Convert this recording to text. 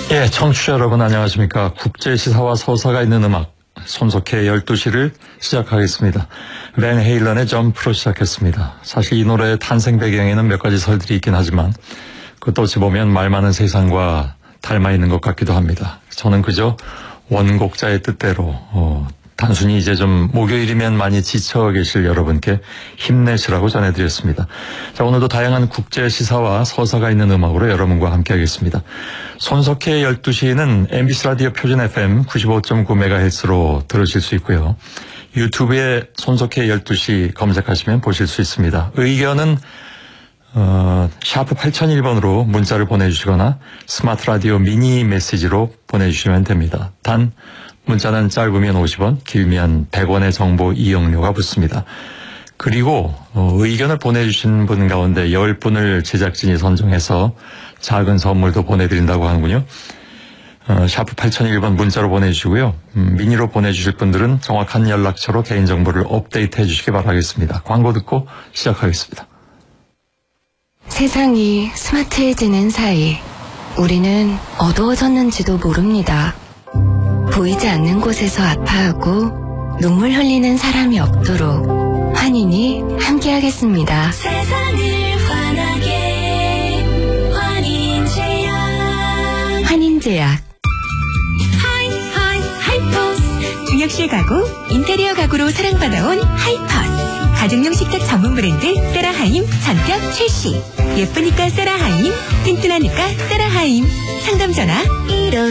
예, 청취자 여러분 안녕하십니까. 국제시사와 서사가 있는 음악 손석희의 12시를 시작하겠습니다. 밴 헤일런의 점프로 시작했습니다. 사실 이 노래의 탄생 배경에는 몇 가지 설들이 있긴 하지만 그것도 어찌 보면 말 많은 세상과 닮아 있는 것 같기도 합니다. 저는 그저 원곡자의 뜻대로 단순히 이제 좀 목요일이면 많이 지쳐 계실 여러분께 힘내시라고 전해드렸습니다. 자, 오늘도 다양한 국제 시사와 서사가 있는 음악으로 여러분과 함께하겠습니다. 손석희의 12시는 MBC 라디오 표준 FM 95.9MHz로 들으실 수 있고요. 유튜브에 손석희의 12시 검색하시면 보실 수 있습니다. 의견은 샤프 8001번으로 문자를 보내주시거나 스마트 라디오 미니 메시지로 보내주시면 됩니다. 단 문자는 짧으면 50원, 길면 100원의 정보 이용료가 붙습니다. 그리고 의견을 보내주신 분 가운데 10분을 제작진이 선정해서 작은 선물도 보내드린다고 하는군요. 샤프 8001번 문자로 보내주시고요. 미니로 보내주실 분들은 정확한 연락처로 개인정보를 업데이트해 주시기 바라겠습니다. 광고 듣고 시작하겠습니다. 세상이 스마트해지는 사이 우리는 어두워졌는지도 모릅니다. 보이지 않는 곳에서 아파하고 눈물 흘리는 사람이 없도록 환인이 함께하겠습니다. 세상을 환하게 환인제약 하이퍼스 중역실 가구, 인테리어 가구로 사랑받아온 하이퍼스 가정용 식탁 전문 브랜드 세라하임 전격 출시. 예쁘니까 세라하임, 튼튼하니까 세라하임. 상담 전화 15